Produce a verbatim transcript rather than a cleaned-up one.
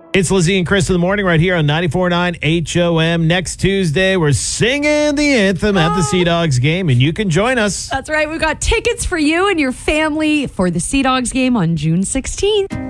It's Lizzie and Chris in the morning right here on ninety-four point nine H O M. Next Tuesday, we're singing the anthem at the Sea Dogs game, and you can join us. That's right. We've got tickets for you and your family for the Sea Dogs game on June sixteenth.